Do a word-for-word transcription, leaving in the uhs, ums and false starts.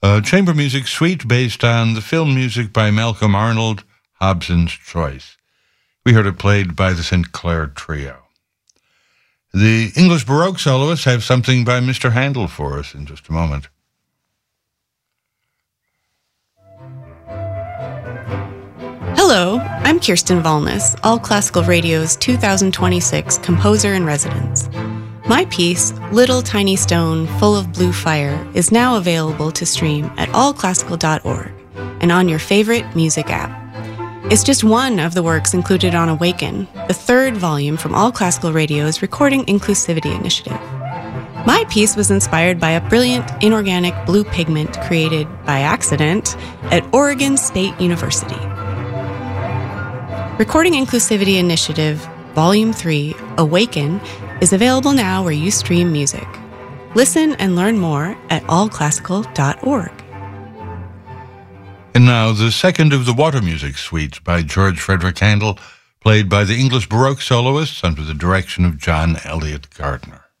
a chamber music suite based on the film music by Malcolm Arnold, Hobson's Choice. We heard it played by the Saint Clair Trio. The English Baroque soloists have something by Mister Handel for us in just a moment. Hello, I'm Kirsten Valnes, All Classical Radio's two thousand twenty-six Composer in Residence. My piece, Little Tiny Stone Full of Blue Fire, is now available to stream at all classical dot org and on your favorite music app. It's just one of the works included on Awaken, the third volume from All Classical Radio's Recording Inclusivity Initiative. My piece was inspired by a brilliant inorganic blue pigment created by accident at Oregon State University. Recording Inclusivity Initiative, Volume three, Awaken, is available now where you stream music. Listen and learn more at all classical dot org. And now, the second of the Water Music Suites by George Frederick Handel, played by the English Baroque soloists under the direction of John Elliott Gardner.